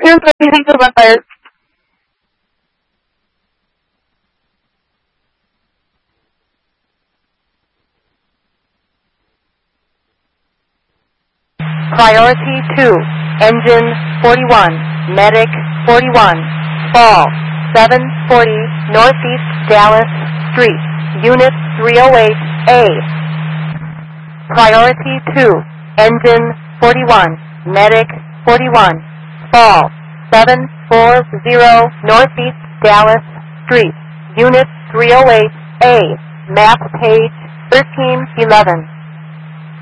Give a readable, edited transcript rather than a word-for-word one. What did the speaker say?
Anything to my fire. Priority 2, Engine 41, Medic 41, Fall 740 Northeast Dallas Street, Unit 308A. Priority 2, Engine 41, Medic 41, Fall 740 Northeast Dallas Street, Unit 308A, map page 1311.